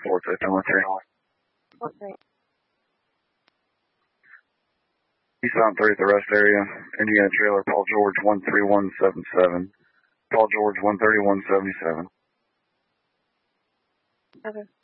4 military. Okay. Eastbound 30 at the rest area, Indiana trailer, Paul George 13177. Paul George 13177. Okay.